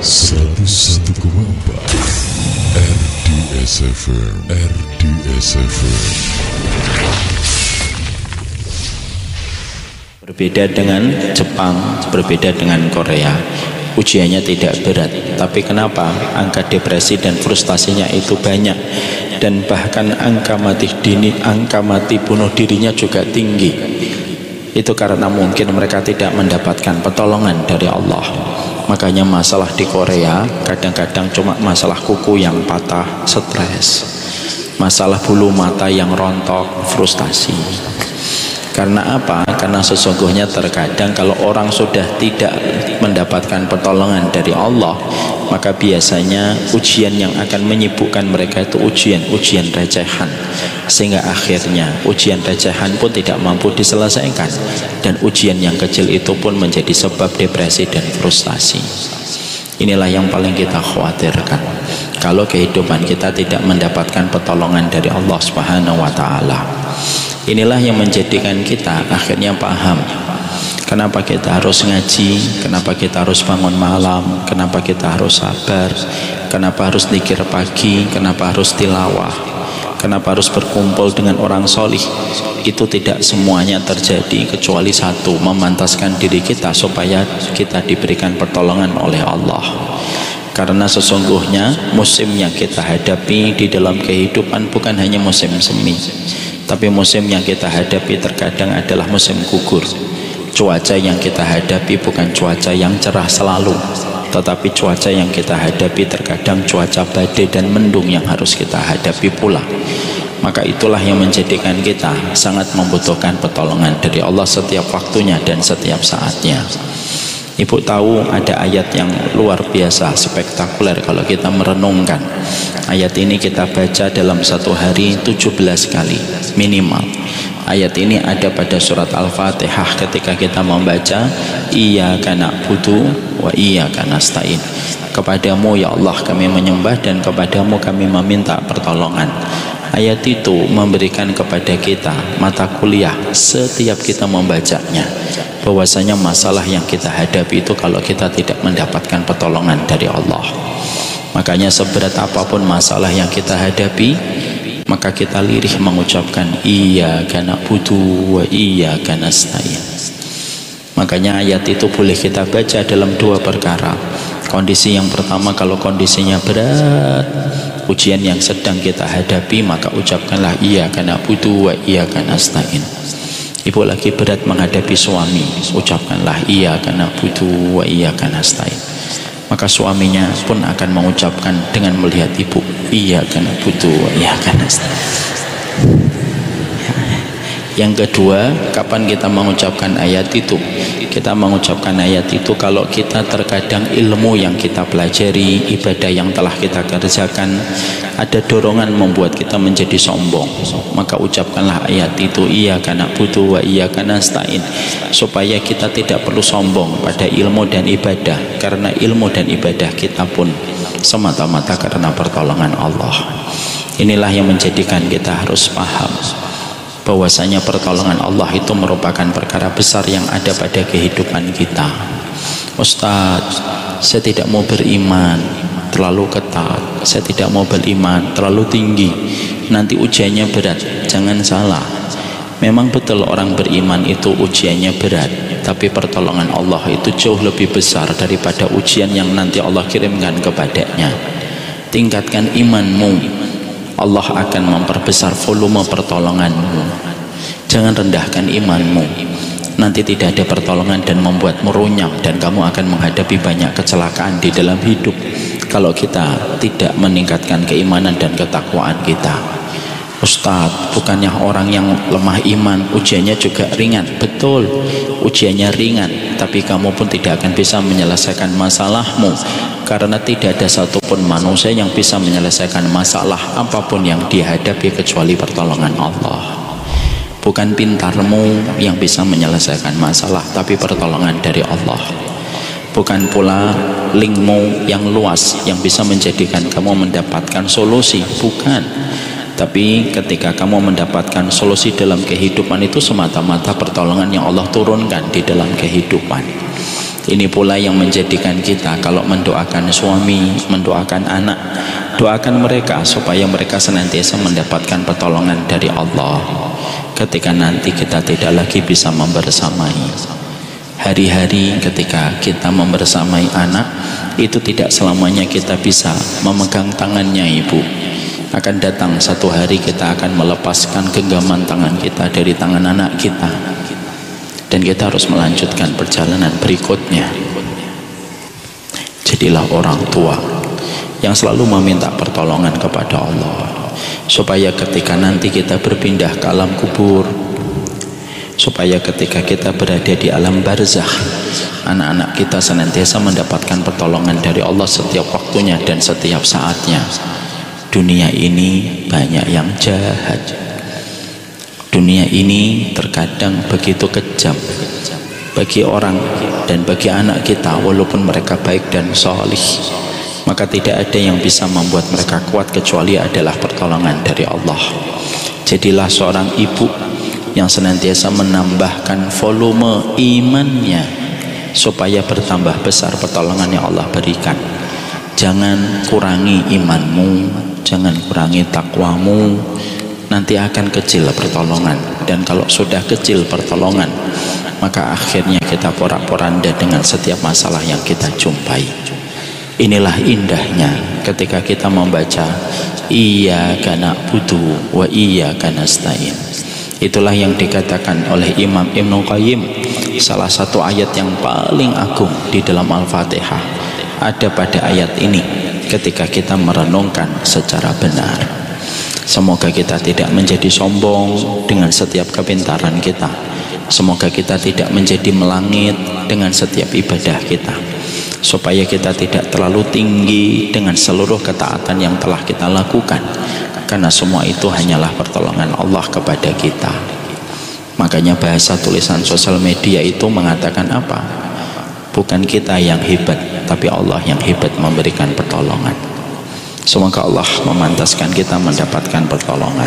101,4 RDS FM. Berbeda dengan Jepang, berbeda dengan Korea. Ujiannya tidak berat, tapi kenapa angka depresi dan frustasinya itu banyak, dan bahkan angka mati dini, angka mati bunuh dirinya juga tinggi. Itu karena mungkin mereka tidak mendapatkan pertolongan dari Allah. Makanya masalah di Korea kadang-kadang cuma masalah kuku yang patah, stres, masalah bulu mata yang rontok, frustasi. Karena apa? Karena sesungguhnya terkadang kalau orang sudah tidak mendapatkan pertolongan dari Allah, maka biasanya ujian yang akan menyibukkan mereka itu ujian recehan, sehingga akhirnya ujian recehan pun tidak mampu diselesaikan, dan ujian yang kecil itu pun menjadi sebab depresi dan frustasi. Inilah yang paling kita khawatirkan kalau kehidupan kita tidak mendapatkan pertolongan dari Allah Subhanahu wa Ta'ala. Inilah yang menjadikan kita akhirnya paham kenapa kita harus ngaji, kenapa kita harus bangun malam, kenapa kita harus sabar, kenapa harus zikir pagi, kenapa harus tilawah, kenapa harus berkumpul dengan orang solih. Itu tidak semuanya terjadi kecuali satu, memantaskan diri kita supaya kita diberikan pertolongan oleh Allah. Karena sesungguhnya musim yang kita hadapi di dalam kehidupan bukan hanya musim semi, tapi musim yang kita hadapi terkadang adalah musim gugur. Cuaca yang kita hadapi bukan cuaca yang cerah selalu, tetapi cuaca yang kita hadapi terkadang cuaca badai dan mendung yang harus kita hadapi pula. Maka itulah yang menjadikan kita sangat membutuhkan pertolongan dari Allah setiap waktunya dan setiap saatnya. Ibu tahu ada ayat yang luar biasa spektakuler kalau kita merenungkan. Ayat ini kita baca dalam satu hari 17 kali minimal. Ayat ini ada pada surat Al-Fatihah ketika kita membaca Iyyaka na'budu wa iyyaka nasta'in. Kepadamu ya Allah kami menyembah dan kepadamu kami meminta pertolongan. Ayat itu memberikan kepada kita mata kuliah setiap kita membacanya, bahwasanya masalah yang kita hadapi itu kalau kita tidak mendapatkan pertolongan dari Allah, makanya seberat apapun masalah yang kita hadapi, maka kita lirih mengucapkan Iyyaka na'budu wa iyyaka nasta'in. Makanya ayat itu boleh kita baca dalam dua perkara. Kondisi yang pertama, kalau kondisinya berat, ujian yang sedang kita hadapi, maka ucapkanlah Iyyaka na'budu wa iyyaka nasta'in. Ibu lagi berat menghadapi suami, ucapkanlah Iyyaka na'budu wa iyyaka nasta'in. Maka suaminya pun akan mengucapkan dengan melihat ibu Iyyaka na'budu wa iyyaka nasta'in. Yang kedua, kapan kita mengucapkan ayat itu? Kita mengucapkan ayat itu kalau kita terkadang ilmu yang kita pelajari, ibadah yang telah kita kerjakan, ada dorongan membuat kita menjadi sombong, maka ucapkanlah ayat itu Iyyaka na'budu wa iyyaka nasta'in, supaya kita tidak perlu sombong pada ilmu dan ibadah, karena ilmu dan ibadah kita pun semata-mata karena pertolongan Allah. Inilah yang menjadikan kita harus paham bahwasanya pertolongan Allah itu merupakan perkara besar yang ada pada kehidupan kita. Ustadz, saya tidak mau beriman terlalu ketat, saya tidak mau beriman terlalu tinggi, nanti ujiannya berat. Jangan salah, memang betul orang beriman itu ujiannya berat, tapi pertolongan Allah itu jauh lebih besar daripada ujian yang nanti Allah kirimkan kepadanya. Tingkatkan imanmu, Allah akan memperbesar volume pertolonganmu. Jangan rendahkan imanmu, nanti tidak ada pertolongan dan membuatmu runyam, dan kamu akan menghadapi banyak kecelakaan di dalam hidup kalau kita tidak meningkatkan keimanan dan ketakwaan kita. Ustadz, bukannya orang yang lemah iman ujiannya juga ringan? Betul, ujiannya ringan, tapi kamu pun tidak akan bisa menyelesaikan masalahmu, karena tidak ada satupun manusia yang bisa menyelesaikan masalah apapun yang dihadapi kecuali pertolongan Allah. Bukan pintarmu yang bisa menyelesaikan masalah, tapi pertolongan dari Allah. Bukan pula linkmu yang luas yang bisa menjadikan kamu mendapatkan solusi, bukan. Tapi ketika kamu mendapatkan solusi dalam kehidupan itu semata-mata pertolongan yang Allah turunkan di dalam kehidupan. Ini pula yang menjadikan kita kalau mendoakan suami, mendoakan anak, doakan mereka supaya mereka senantiasa mendapatkan pertolongan dari Allah ketika nanti kita tidak lagi bisa membersamai. Hari-hari ketika kita membersamai anak, itu tidak selamanya kita bisa memegang tangannya ibu. Akan datang satu hari kita akan melepaskan genggaman tangan kita dari tangan anak kita, dan kita harus melanjutkan perjalanan berikutnya. Jadilah orang tua yang selalu meminta pertolongan kepada Allah, supaya ketika nanti kita berpindah ke alam kubur, supaya ketika kita berada di alam barzakh, anak-anak kita senantiasa mendapatkan pertolongan dari Allah setiap waktunya dan setiap saatnya. Dunia ini banyak yang jahat. Dunia ini terkadang begitu kejam bagi orang dan bagi anak kita, walaupun mereka baik dan salih, maka tidak ada yang bisa membuat mereka kuat kecuali adalah pertolongan dari Allah. Jadilah seorang ibu yang senantiasa menambahkan volume imannya supaya bertambah besar pertolongan yang Allah berikan. Jangan kurangi imanmu, jangan kurangi takwamu, nanti akan kecil pertolongan. Dan kalau sudah kecil pertolongan, maka akhirnya kita porak-poranda dengan setiap masalah yang kita jumpai. Inilah indahnya ketika kita membaca Iyyaka na'budu wa iyyaka nasta'in. Itulah yang dikatakan oleh Imam Ibnu Qayyim, salah satu ayat yang paling agung di dalam Al-Fatihah ada pada ayat ini ketika kita merenungkan secara benar. Semoga kita tidak menjadi sombong dengan setiap kepintaran kita. Semoga kita tidak menjadi melangit dengan setiap ibadah kita, supaya kita tidak terlalu tinggi dengan seluruh ketaatan yang telah kita lakukan, karena semua itu hanyalah pertolongan Allah kepada kita. Makanya bahasa tulisan sosial media itu mengatakan apa? Bukan kita yang hebat, tapi Allah yang hebat memberikan pertolongan. Semoga Allah memantaskan kita mendapatkan pertolongan.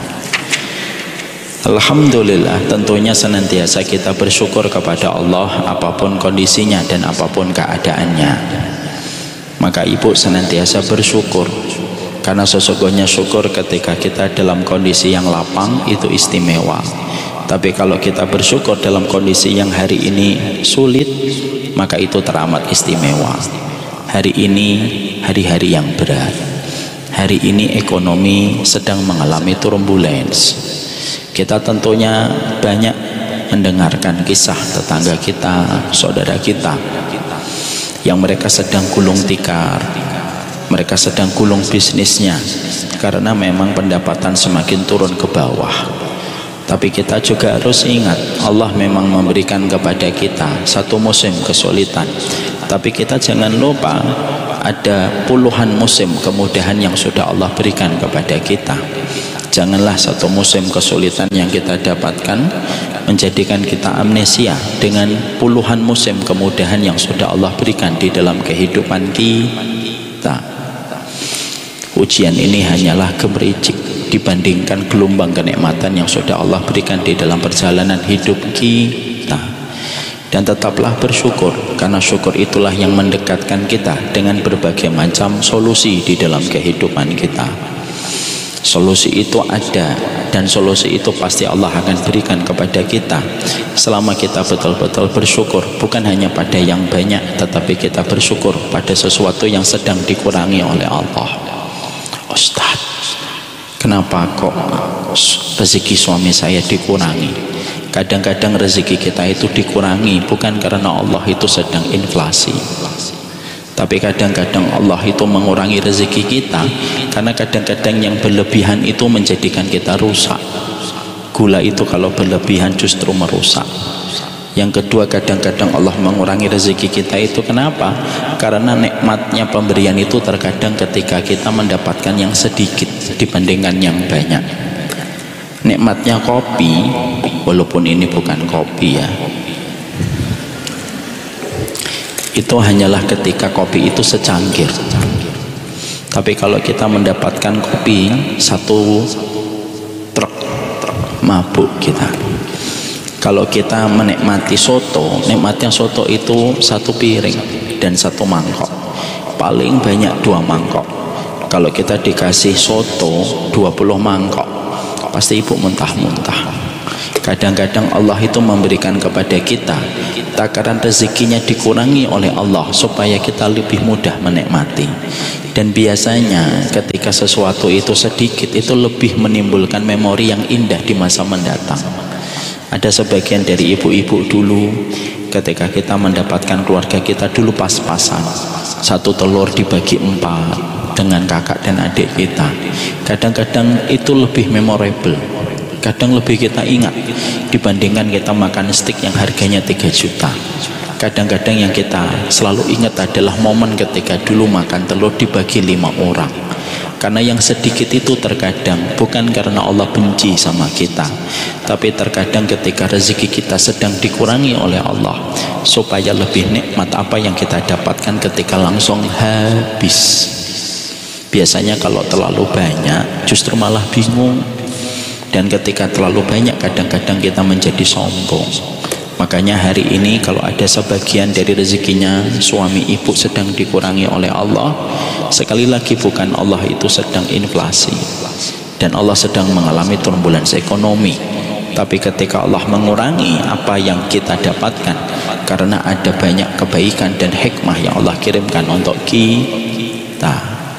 Alhamdulillah, tentunya senantiasa kita bersyukur kepada Allah apapun kondisinya dan apapun keadaannya. Maka ibu senantiasa bersyukur, karena sesungguhnya syukur ketika kita dalam kondisi yang lapang itu istimewa. Tapi kalau kita bersyukur dalam kondisi yang hari ini sulit, maka itu teramat istimewa. Hari ini hari-hari yang berat. Hari ini ekonomi sedang mengalami turbulence. Kita tentunya banyak mendengarkan kisah tetangga kita, saudara kita, yang mereka sedang gulung tikar, mereka sedang gulung bisnisnya, karena memang pendapatan semakin turun ke bawah. Tapi kita juga harus ingat, Allah memang memberikan kepada kita satu musim kesulitan, tapi kita jangan lupa ada puluhan musim kemudahan yang sudah Allah berikan kepada kita. Janganlah satu musim kesulitan yang kita dapatkan menjadikan kita amnesia dengan puluhan musim kemudahan yang sudah Allah berikan di dalam kehidupan kita. Ujian ini hanyalah gemericik dibandingkan gelombang kenikmatan yang sudah Allah berikan di dalam perjalanan hidup kita. Dan tetaplah bersyukur, karena syukur itulah yang mendekatkan kita dengan berbagai macam solusi di dalam kehidupan kita. Solusi itu ada, dan solusi itu pasti Allah akan berikan kepada kita selama kita betul-betul bersyukur, bukan hanya pada yang banyak, tetapi kita bersyukur pada sesuatu yang sedang dikurangi oleh Allah. Ustaz, kenapa kok rezeki suami saya dikurangi? Kadang-kadang rezeki kita itu dikurangi bukan karena Allah itu sedang inflasi, tapi kadang-kadang Allah itu mengurangi rezeki kita karena kadang-kadang yang berlebihan itu menjadikan kita rusak. Gula itu kalau berlebihan justru merusak. Yang kedua, kadang-kadang Allah mengurangi rezeki kita itu kenapa? Karena nikmatnya pemberian itu terkadang ketika kita mendapatkan yang sedikit dibandingkan yang banyak. Nikmatnya kopi, walaupun ini bukan kopi ya, itu hanyalah ketika kopi itu secangkir. Tapi kalau kita mendapatkan kopi satu truk, mabuk kita. Kalau kita menikmati soto, nikmatnya soto itu 1 piring dan 1 mangkok, paling banyak 2 mangkok. Kalau kita dikasih soto 20 mangkok, pasti ibu muntah-muntah. Kadang-kadang Allah itu memberikan kepada kita takaran rezekinya dikurangi oleh Allah supaya kita lebih mudah menikmati. Dan biasanya ketika sesuatu itu sedikit, itu lebih menimbulkan memori yang indah di masa mendatang. Ada sebagian dari ibu-ibu dulu, ketika kita mendapatkan keluarga kita dulu pas-pasan, 1 telur dibagi 4 dengan kakak dan adik kita. Kadang-kadang itu lebih memorable, kadang lebih kita ingat dibandingkan kita makan steak yang harganya 3 juta. Kadang-kadang yang kita selalu ingat adalah momen ketika dulu makan telur dibagi 5 orang. Karena yang sedikit itu terkadang bukan karena Allah benci sama kita, tapi terkadang ketika rezeki kita sedang dikurangi oleh Allah supaya lebih nikmat apa yang kita dapatkan ketika langsung habis. Biasanya kalau terlalu banyak justru malah bingung, dan ketika terlalu banyak kadang-kadang kita menjadi sombong. Makanya hari ini kalau ada sebagian dari rezekinya suami ibu sedang dikurangi oleh Allah, sekali lagi bukan Allah itu sedang inflasi dan Allah sedang mengalami turbulensi ekonomi, tapi ketika Allah mengurangi apa yang kita dapatkan karena ada banyak kebaikan dan hikmah yang Allah kirimkan untuk kita.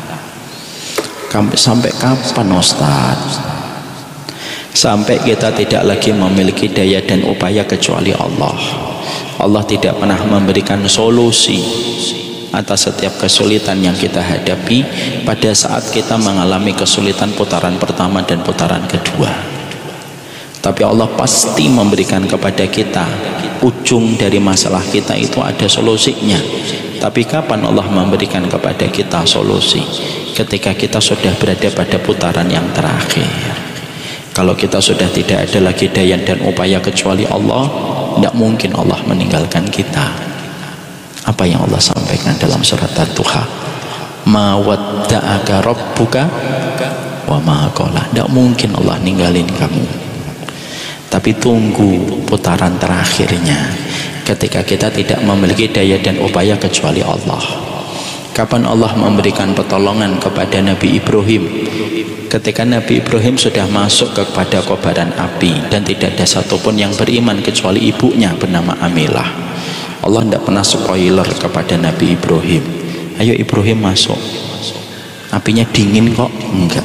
Sampai kapan Ustaz? Sampai kita tidak lagi memiliki daya dan upaya kecuali Allah. Allah tidak pernah memberikan solusi atas setiap kesulitan yang kita hadapi pada saat kita mengalami kesulitan putaran pertama dan putaran kedua. Tapi Allah pasti memberikan kepada kita ujung dari masalah kita itu ada solusinya. Tapi kapan Allah memberikan kepada kita solusi? Ketika kita sudah berada pada putaran yang terakhir. Kalau kita sudah tidak ada lagi daya dan upaya kecuali Allah, tidak mungkin Allah meninggalkan kita. Apa yang Allah sampaikan dalam surat At-Duha? Ma wadda'aka rabbuka wa ma qala. Tidak mungkin Allah ninggalin kamu. Tapi tunggu putaran terakhirnya, ketika kita tidak memiliki daya dan upaya kecuali Allah. Kapan Allah memberikan pertolongan kepada Nabi Ibrahim? Ketika Nabi Ibrahim sudah masuk kepada kobaran api dan tidak ada satupun yang beriman kecuali ibunya bernama Amilah. Allah tidak pernah spoiler kepada Nabi Ibrahim, ayo Ibrahim masuk, apinya dingin kok, enggak.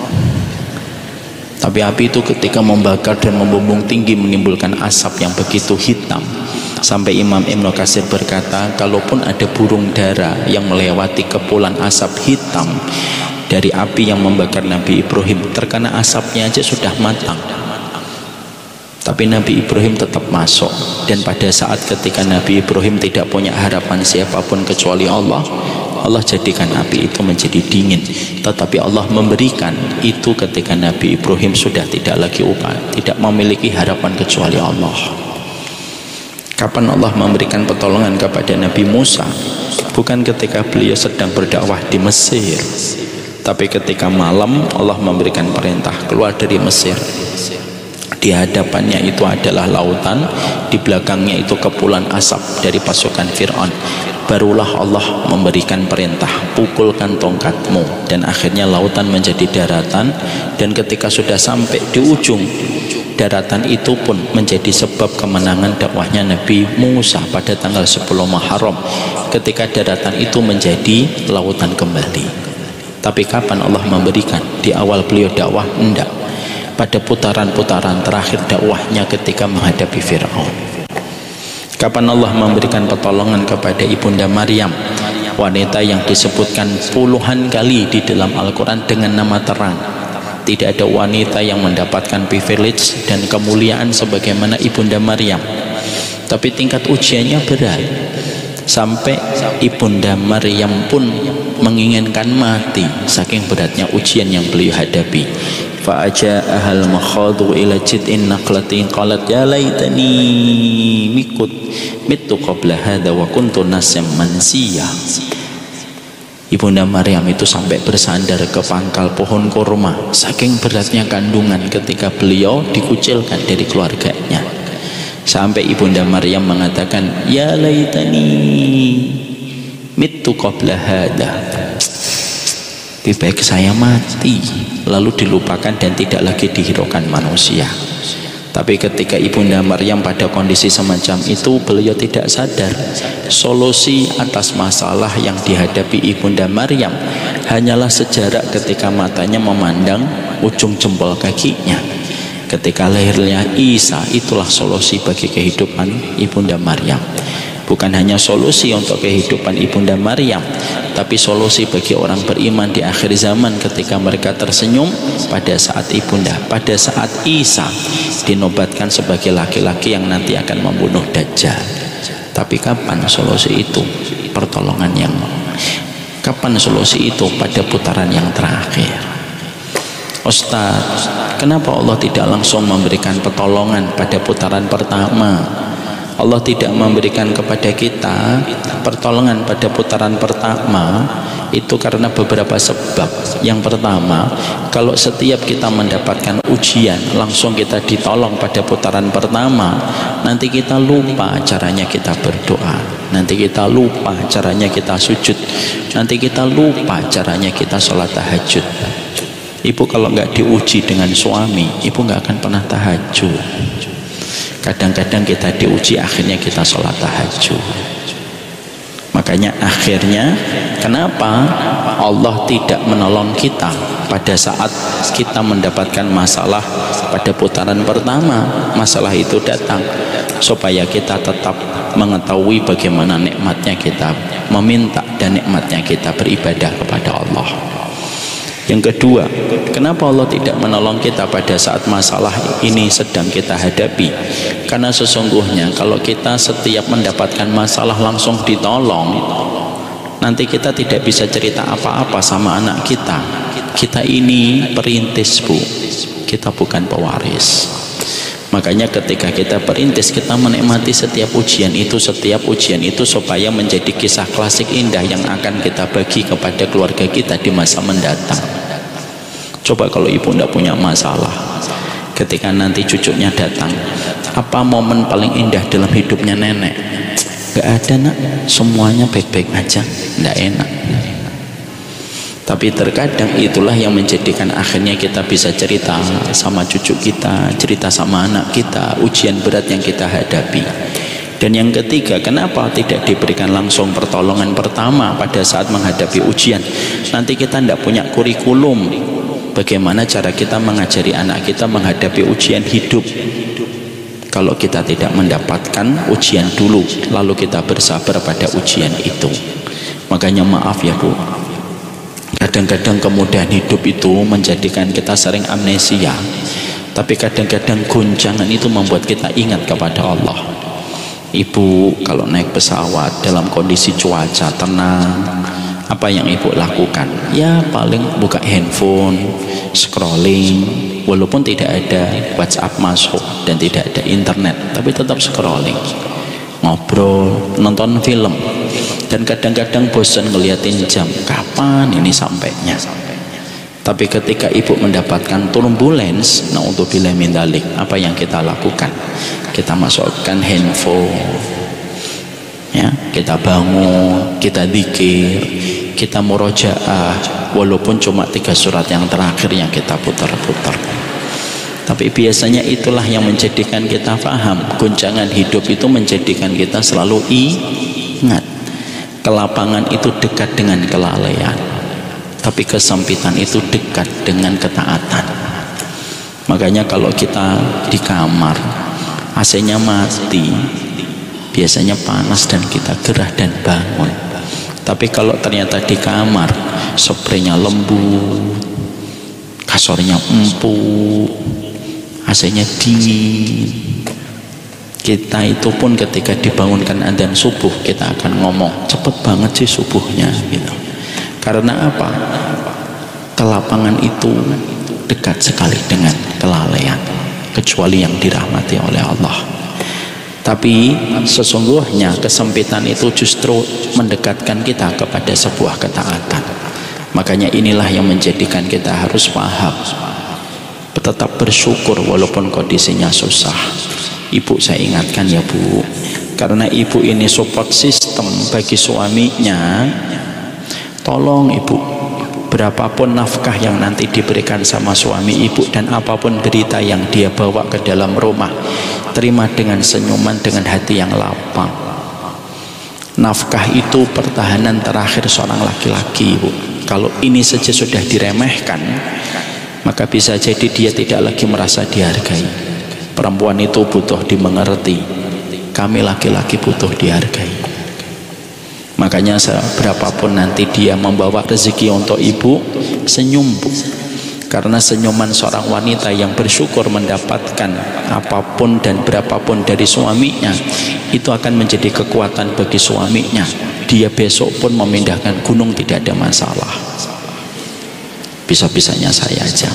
Tapi api itu ketika membakar dan membumbung tinggi menimbulkan asap yang begitu hitam, sampai Imam Ibnu Katsir berkata, kalaupun ada burung dara yang melewati kepulan asap hitam dari api yang membakar Nabi Ibrahim, terkena asapnya aja sudah matang, tapi Nabi Ibrahim tetap masuk. Dan pada saat ketika Nabi Ibrahim tidak punya harapan siapapun kecuali Allah, Allah jadikan api itu menjadi dingin. Tetapi Allah memberikan itu ketika Nabi Ibrahim sudah tidak lagi tidak memiliki harapan kecuali Allah. Kapan Allah memberikan pertolongan kepada Nabi Musa? Bukan ketika beliau sedang berdakwah di Mesir, tapi ketika malam Allah memberikan perintah keluar dari Mesir. Di hadapannya itu adalah lautan, di belakangnya itu kepulan asap dari pasukan Fir'aun. Barulah Allah memberikan perintah, pukulkan tongkatmu, dan akhirnya lautan menjadi daratan. Dan ketika sudah sampai di ujung daratan itu pun menjadi sebab kemenangan dakwahnya Nabi Musa pada tanggal 10 Muharram, ketika daratan itu menjadi lautan kembali. Tapi kapan Allah memberikan? Di awal beliau dakwah? Enggak. Pada putaran-putaran terakhir dakwahnya ketika menghadapi Fir'aun. Kapan Allah memberikan pertolongan kepada Ibunda Maryam, wanita yang disebutkan puluhan kali di dalam Al-Quran dengan nama terang? Tidak ada wanita yang mendapatkan privilege dan kemuliaan sebagaimana Ibunda Maryam. Tapi tingkat ujiannya berat, sampai Ibunda Maryam pun menginginkan mati saking beratnya ujian yang beliau hadapi. Fa'aja'ahal makhadu ila jid'in naqlatin qalat ya laitani mitu qabla hadha wa kuntu nasyam mansiyah. Ibunda Maryam itu sampai bersandar ke pangkal pohon kurma saking beratnya kandungan ketika beliau dikucilkan dari keluarganya. Sampai Ibunda Maryam mengatakan, ya laitani mittu qabla hada, lebih baik saya mati lalu dilupakan dan tidak lagi dihiraukan manusia. Tapi ketika Ibunda Maryam pada kondisi semacam itu, beliau tidak sadar solusi atas masalah yang dihadapi Ibunda Maryam hanyalah sejarak ketika matanya memandang ujung jempol kakinya. Ketika lahirnya Isa, itulah solusi bagi kehidupan Ibunda Maryam. Bukan hanya solusi untuk kehidupan Ibunda Maryam, tapi solusi bagi orang beriman di akhir zaman ketika mereka tersenyum pada saat pada saat Isa dinobatkan sebagai laki-laki yang nanti akan membunuh Dajjal. Tapi kapan solusi itu? Kapan solusi itu? Pada putaran yang terakhir. Ustaz, kenapa Allah tidak langsung memberikan pertolongan pada putaran pertama? Allah tidak memberikan kepada kita pertolongan pada putaran pertama itu karena beberapa sebab. Yang pertama, kalau setiap kita mendapatkan ujian langsung kita ditolong pada putaran pertama, nanti kita lupa caranya kita berdoa, nanti kita lupa caranya kita sujud, nanti kita lupa caranya kita sholat tahajud. Ibu kalau nggak diuji dengan suami, ibu nggak akan pernah tahajud. Kadang-kadang kita diuji, akhirnya kita sholat tahajud. Makanya akhirnya kenapa Allah tidak menolong kita pada saat kita mendapatkan masalah pada putaran pertama? Masalah itu datang supaya kita tetap mengetahui bagaimana nikmatnya kita meminta dan nikmatnya kita beribadah kepada Allah. Yang kedua, kenapa Allah tidak menolong kita pada saat masalah ini sedang kita hadapi? Karena sesungguhnya kalau kita setiap mendapatkan masalah langsung ditolong, nanti kita tidak bisa cerita apa-apa sama anak kita. Kita ini perintis, Bu, kita bukan pewaris. Makanya ketika kita perintis, kita menikmati setiap ujian itu supaya menjadi kisah klasik indah yang akan kita bagi kepada keluarga kita di masa mendatang. Coba kalau ibu tidak punya masalah, ketika nanti cucunya datang, apa momen paling indah dalam hidupnya nenek? Gak ada, nak, semuanya baik-baik aja, tidak enak. Tapi terkadang itulah yang menjadikan akhirnya kita bisa cerita sama cucu kita, cerita sama anak kita, ujian berat yang kita hadapi. Dan yang ketiga, kenapa tidak diberikan langsung pertolongan pertama pada saat menghadapi ujian? Nanti kita tidak punya kurikulum bagaimana cara kita mengajari anak kita menghadapi ujian hidup. Kalau kita tidak mendapatkan ujian dulu, lalu kita bersabar pada ujian itu. Makanya maaf ya, Bu, kadang-kadang kemudahan hidup itu menjadikan kita sering amnesia. Tapi kadang-kadang guncangan itu membuat kita ingat kepada Allah. Ibu kalau naik pesawat dalam kondisi cuaca tenang, apa yang ibu lakukan? Ya paling buka handphone, scrolling, walaupun tidak ada WhatsApp masuk dan tidak ada internet, tapi tetap scrolling, ngobrol, nonton film. Dan kadang-kadang bosan ngeliatin jam, kapan ini sampainya. Tapi ketika ibu mendapatkan turbulence, na'udzubillah min dzalik, apa yang kita lakukan? Kita masukkan handphone, ya, kita bangun, kita zikir, kita murojaah, walaupun cuma 3 surat yang terakhir yang kita putar-putar. Tapi biasanya itulah yang menjadikan kita paham, guncangan hidup itu menjadikan kita selalu ingat. Kelapangan itu dekat dengan kelalaian, tapi kesempitan itu dekat dengan ketaatan. Makanya kalau kita di kamar, AC-nya mati, biasanya panas dan kita gerah dan bangun. Tapi kalau ternyata di kamar spraynya lembut, kasurnya empuk, AC-nya dingin, kita itu pun ketika dibangunkan adzan subuh, kita akan ngomong, cepet banget sih subuhnya gitu. Karena apa? Kelapangan itu dekat sekali dengan kelalaian, kecuali yang dirahmati oleh Allah. Tapi sesungguhnya kesempitan itu justru mendekatkan kita kepada sebuah ketaatan. Makanya inilah yang menjadikan kita harus paham, tetap bersyukur walaupun kondisinya susah. Ibu saya ingatkan ya Bu, karena ibu ini support system bagi suaminya. Tolong ibu, berapapun nafkah yang nanti diberikan sama suami ibu dan apapun berita yang dia bawa ke dalam rumah, terima dengan senyuman, dengan hati yang lapang. Nafkah itu pertahanan terakhir seorang laki-laki ibu. Kalau ini saja sudah diremehkan, maka bisa jadi dia tidak lagi merasa dihargai. Perempuan itu butuh dimengerti, kami laki-laki butuh dihargai. Makanya berapapun nanti dia membawa rezeki untuk ibu, senyum Bu, karena senyuman seorang wanita yang bersyukur mendapatkan apapun dan berapapun dari suaminya, itu akan menjadi kekuatan bagi suaminya. Dia besok pun memindahkan gunung tidak ada masalah. Bisa-bisanya saya aja.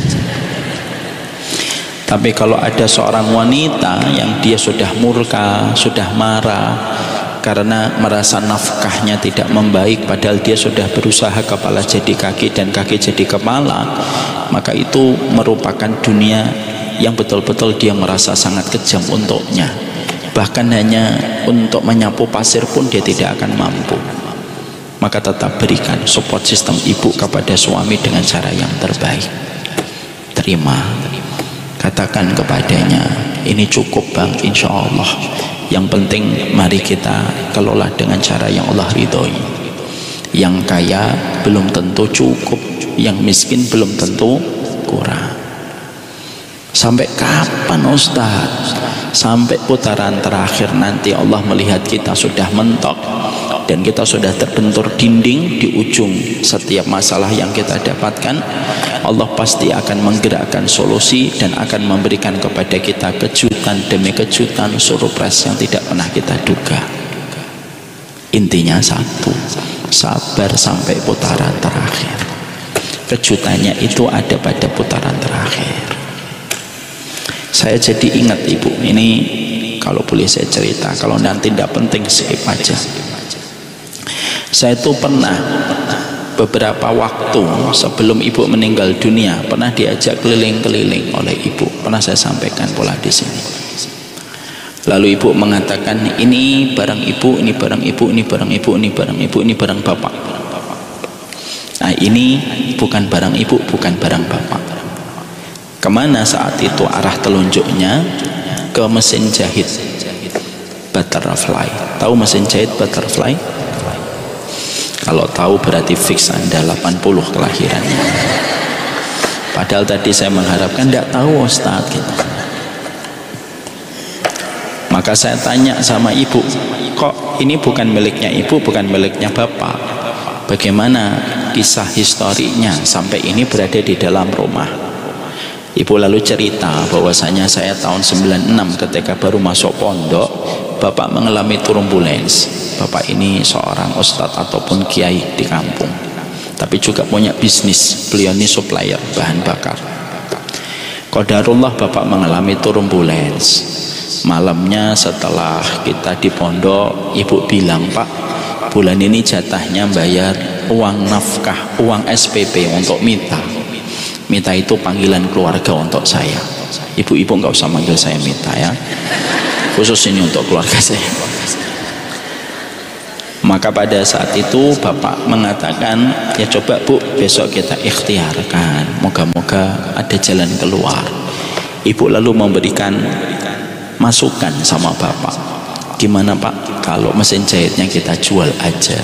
Tapi kalau ada seorang wanita yang dia sudah murka, sudah marah karena merasa nafkahnya tidak membaik, padahal dia sudah berusaha kepala jadi kaki dan kaki jadi kepala, maka itu merupakan dunia yang betul-betul dia merasa sangat kejam untuknya. Bahkan hanya untuk menyapu pasir pun dia tidak akan mampu. Maka tetap berikan support system ibu kepada suami dengan cara yang terbaik. Terima, katakan kepadanya, ini cukup Bang, insya Allah. Yang penting mari kita kelola dengan cara yang Allah ridhoi. Yang kaya belum tentu cukup, yang miskin belum tentu kurang. Sampai kapan Ustaz? Sampai putaran terakhir nanti Allah melihat kita sudah mentok dan kita sudah terbentur dinding di ujung setiap masalah yang kita dapatkan. Allah pasti akan menggerakkan solusi dan akan memberikan kepada kita kejutan demi kejutan, surprise yang tidak pernah kita duga. Intinya satu, sabar sampai putaran terakhir. Kejutannya itu ada pada putaran terakhir. Saya jadi ingat ibu, ini kalau boleh saya cerita, kalau nanti tidak penting skip aja. Saya tuh pernah beberapa waktu sebelum ibu meninggal dunia pernah diajak keliling-keliling oleh ibu, pernah saya sampaikan pula di sini. Lalu ibu mengatakan, ini barang ibu, ini barang ibu, ini barang ibu, ini barang ibu, ini barang bapak. Nah ini bukan barang ibu, bukan barang bapak. Kemana saat itu arah telunjuknya? Ke mesin jahit butterfly. Tahu mesin jahit butterfly? Kalau tahu berarti fix Anda 80 kelahirannya. Padahal tadi saya mengharapkan tidak tahu Ustaz gitu. Maka saya tanya sama ibu, kok ini bukan miliknya ibu, bukan miliknya bapak? Bagaimana kisah historinya sampai ini berada di dalam rumah? Ibu lalu cerita bahwasanya saya tahun 96 ketika baru masuk pondok, bapak mengalami turbulens. Bapak ini seorang ustadz ataupun kiai di kampung, tapi juga punya bisnis. Beliau ini supplier bahan bakar. Qadarullah bapak mengalami turbulens. Malamnya setelah kita di pondok, ibu bilang, Pak, bulan ini jatahnya bayar uang nafkah, uang SPP untuk Mita. Mita itu panggilan keluarga untuk saya. Ibu-ibu nggak usah manggil saya Mita ya, khusus ini untuk keluarga saya. Maka pada saat itu bapak mengatakan, ya coba Bu, besok kita ikhtiarkan, moga-moga ada jalan keluar. Ibu lalu memberikan masukan sama bapak, gimana Pak kalau mesin jahitnya kita jual aja?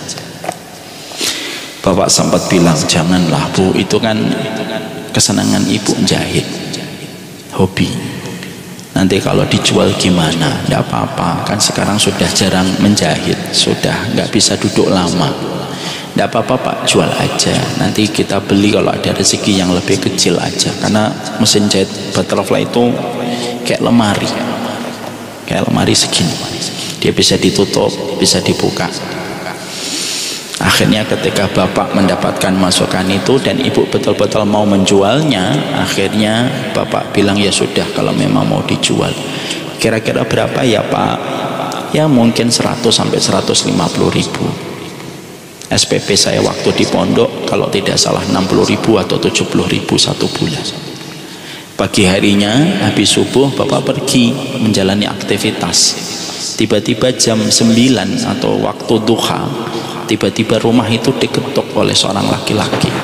Bapak sempat bilang, janganlah Bu, itu kan kesenangan ibu jahit, hobi. Nanti kalau dijual gimana? Tidak apa-apa, kan sekarang sudah jarang menjahit, sudah nggak bisa duduk lama. Tidak apa-apa Pak, jual aja. Nanti kita beli kalau ada rezeki yang lebih kecil aja. Karena mesin jahit butterfly itu kayak lemari segini. Dia bisa ditutup, bisa dibuka. Akhirnya ketika bapak mendapatkan masukan itu dan ibu betul-betul mau menjualnya, akhirnya bapak bilang, ya sudah kalau memang mau dijual. Kira-kira berapa ya Pak? Ya mungkin 100 sampai 150 ribu. SPP saya waktu di pondok kalau tidak salah 60 ribu atau 70 ribu satu bulan. Pagi harinya habis subuh bapak pergi menjalani aktivitas. Tiba-tiba jam 9 atau waktu duha, tiba-tiba rumah itu diketuk oleh seorang laki-laki.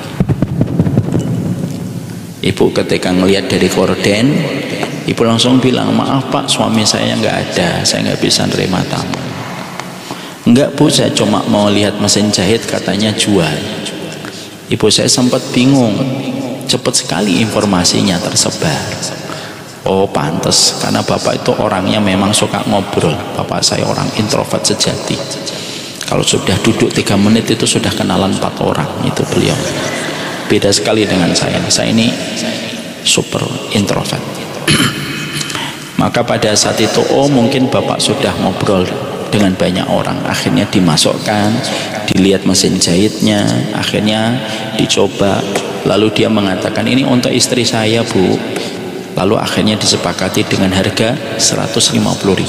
Ibu ketika ngelihat dari gorden, ibu langsung bilang, maaf pak, suami saya nggak ada, saya nggak bisa nerima tamu. Enggak bu, saya cuma mau lihat mesin jahit, katanya jual. Ibu saya sempat bingung, cepat sekali informasinya tersebar. Oh pantas, karena bapak itu orangnya memang suka ngobrol. Bapak saya orang introvert sejati. Kalau sudah duduk 3 menit itu sudah kenalan 4 orang, itu beliau. Beda sekali dengan saya ini super introvert. Maka pada saat itu, oh mungkin bapak sudah ngobrol dengan banyak orang. Akhirnya dimasukkan, dilihat mesin jahitnya, akhirnya dicoba. Lalu dia mengatakan, ini untuk istri saya bu. Lalu akhirnya disepakati dengan harga 150.000.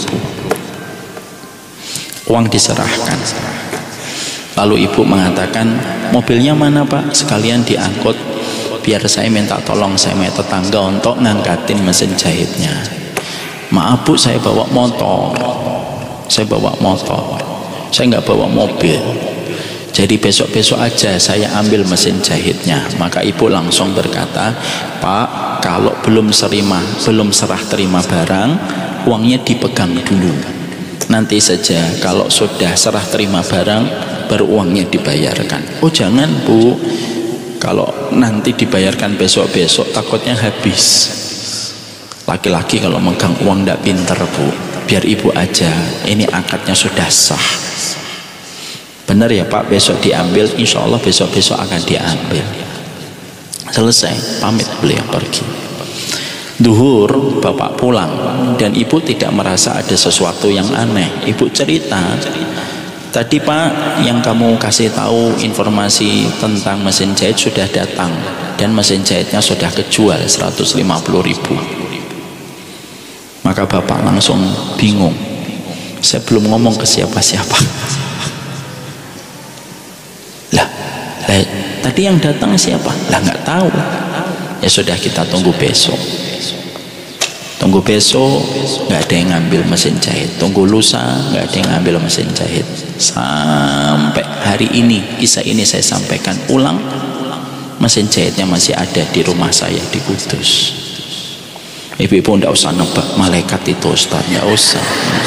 Uang diserahkan. Lalu ibu mengatakan, mobilnya mana pak? Sekalian diangkut, biar saya minta tolong sama tetangga untuk ngangkatin mesin jahitnya. Maaf bu, saya bawa motor. Saya nggak bawa mobil. Jadi besok-besok aja saya ambil mesin jahitnya. Maka ibu langsung berkata, pak, kalau belum serah terima barang, uangnya dipegang dulu. Nanti saja kalau sudah serah terima barang, baru uangnya dibayarkan. Oh jangan bu, kalau nanti dibayarkan besok-besok takutnya habis. Laki-laki kalau megang uang tidak pinter bu, biar ibu aja, ini akadnya sudah sah. Benar ya pak, besok diambil, insya Allah besok-besok akan diambil. Selesai, pamit beliau pergi. Duhur bapak pulang dan ibu tidak merasa ada sesuatu yang aneh. Ibu cerita, tadi pak yang kamu kasih tahu informasi tentang mesin jahit sudah datang dan mesin jahitnya sudah kejual 150.000. Maka bapak langsung bingung, saya belum ngomong ke siapa-siapa. Lah, tadi yang datang siapa? Lah nggak tahu. Ya sudah, kita tunggu besok. Tunggu besok, nggak ada yang ngambil mesin jahit. Tunggu lusa, nggak ada yang ngambil mesin jahit. Sampai hari ini, kisah ini saya sampaikan ulang. Mesin jahitnya masih ada di rumah saya di Kudus. Ibu-ibu nggak usah nebak malaikat itu Ustaz, nggak usah.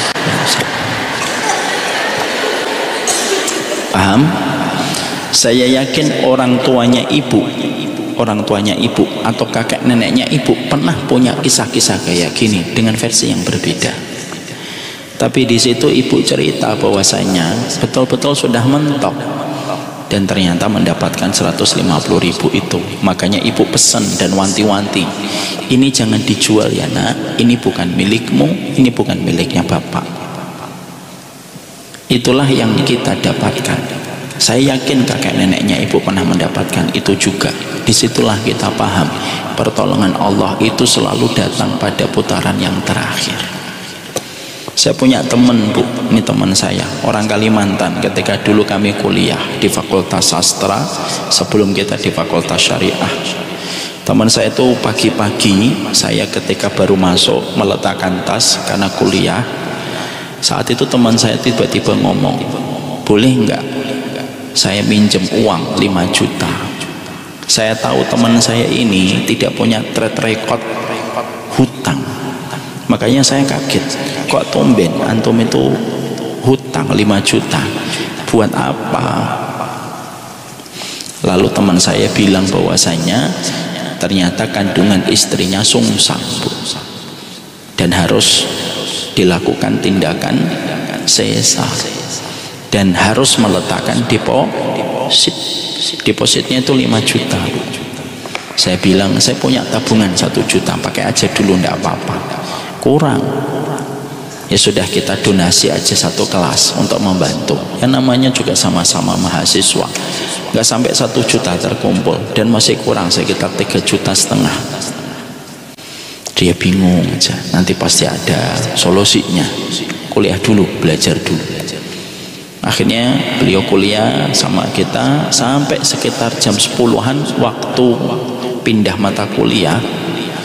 Paham? Saya yakin orang tuanya ibu atau kakek neneknya ibu pernah punya kisah-kisah kayak gini dengan versi yang berbeda. Tapi di situ ibu cerita bahwasanya betul-betul sudah mentok dan ternyata mendapatkan 150.000 itu. Makanya ibu pesan dan wanti-wanti, ini jangan dijual ya nak, ini bukan milikmu, ini bukan miliknya bapak. Itulah yang kita dapatkan. Saya yakin kakek neneknya ibu pernah mendapatkan itu juga. Disitulah kita paham pertolongan Allah itu selalu datang pada putaran yang terakhir. Saya punya teman bu, ini teman saya orang Kalimantan. Ketika dulu kami kuliah di Fakultas Sastra sebelum kita di Fakultas Syariah, teman saya itu pagi-pagi, saya ketika baru masuk meletakkan tas karena kuliah. Saat itu teman saya tiba-tiba ngomong, boleh enggak saya minjem uang 5 juta. Saya tahu teman saya ini tidak punya track record hutang, makanya saya kaget, kok tumben antum itu hutang 5 juta, buat apa? Lalu teman saya bilang bahwasanya ternyata kandungan istrinya sungsang bu, dan harus dilakukan tindakan sesar dan harus meletakkan deposit. Depositnya itu 5 juta. Saya bilang saya punya tabungan 1 juta, pakai aja dulu, enggak apa-apa. Kurang ya sudah, kita donasi aja 1 kelas untuk membantu. Yang namanya juga sama-sama mahasiswa, enggak sampai 1 juta terkumpul dan masih kurang sekitar 3,5 juta. Dia bingung aja, nanti pasti ada solusinya. Kuliah dulu, belajar dulu. Akhirnya beliau kuliah sama kita sampai sekitar jam 10-an waktu pindah mata kuliah.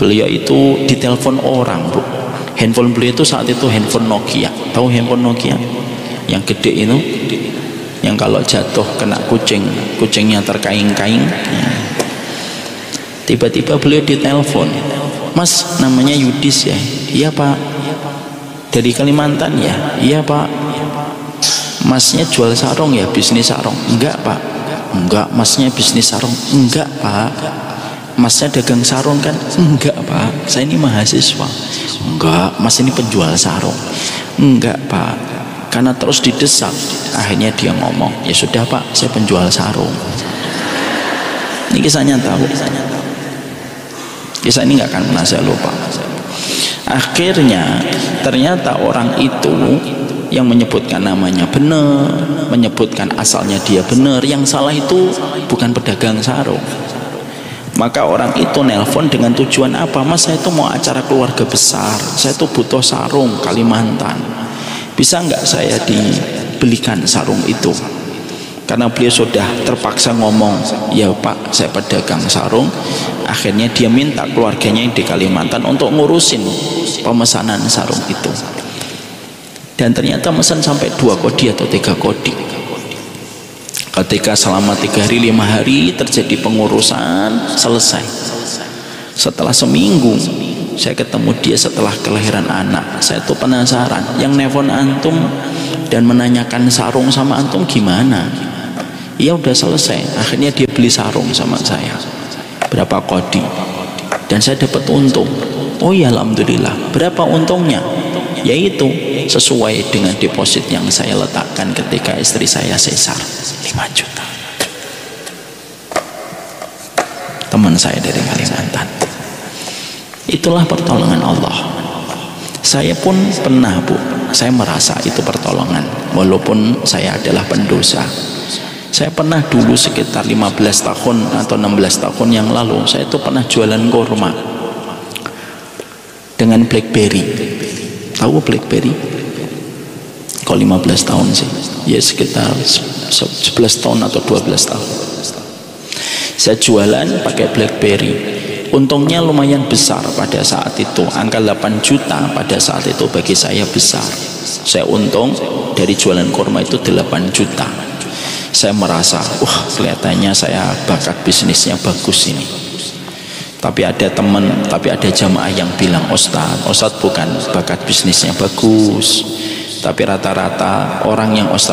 Beliau itu ditelepon orang, Bu. Handphone beliau itu saat itu handphone Nokia. Tahu handphone Nokia? Yang gede itu, yang kalau jatuh kena kucing, kucingnya terkaing-kaing. Tiba-tiba beliau ditelepon, "Mas, namanya Yudis ya?" "Iya Pak." "Dari Kalimantan ya?" "Iya Pak." "Masnya jual sarung ya, bisnis sarung?" "Enggak Pak." "Enggak." "Masnya bisnis sarung?" "Enggak Pak." "Masnya dagang sarung kan?" "Enggak Pak, saya ini mahasiswa." "Enggak." "Mas ini penjual sarung?" "Enggak Pak." Karena terus didesak, akhirnya dia ngomong, "Ya sudah Pak, saya penjual sarung." Ini kisah nyata, Bu. Kisah ini nggak akan pernah saya lupa. Akhirnya ternyata orang itu yang menyebutkan namanya benar, menyebutkan asalnya dia benar, yang salah itu bukan pedagang sarung. Maka orang itu nelpon dengan tujuan apa? "Mas, saya itu mau acara keluarga besar, saya itu butuh sarung Kalimantan, bisa nggak saya dibelikan sarung itu?" Karena beliau sudah terpaksa ngomong, "Ya Pak, saya pedagang sarung." Akhirnya dia minta keluarganya yang di Kalimantan untuk ngurusin pemesanan sarung itu. Dan ternyata mesan sampai 2 kodi atau 3 kodi. Ketika selama 3 hari 5 hari terjadi pengurusan, selesai. Setelah seminggu saya ketemu dia setelah kelahiran anak. Saya tuh penasaran, yang nelfon antum dan menanyakan sarung sama antum gimana? "Ya udah selesai." Akhirnya dia beli sarung sama saya, berapa kodi, dan saya dapat untung. "Oh ya, alhamdulillah." "Berapa untungnya?" "Yaitu sesuai dengan deposit yang saya letakkan ketika istri saya sesar, 5 juta. Teman saya dari Kalimantan. Itulah pertolongan Allah. Saya pun pernah, Bu, saya merasa itu pertolongan walaupun saya adalah pendosa. Saya pernah dulu sekitar 15 tahun atau 16 tahun yang lalu, saya itu pernah jualan kurma dengan BlackBerry. Tahu BlackBerry? Kalau 15 tahun sih, ya sekitar 11 tahun atau 12 tahun. Saya jualan pakai BlackBerry. Untungnya lumayan besar pada saat itu, angka 8 juta pada saat itu bagi saya besar. Saya untung dari jualan kurma itu 8 juta. Saya merasa, wah kelihatannya saya bakat bisnisnya bagus ini. Tapi ada jamaah yang bilang, Ustadz bukan bakat bisnisnya bagus, tapi rata-rata orang yang Ustadz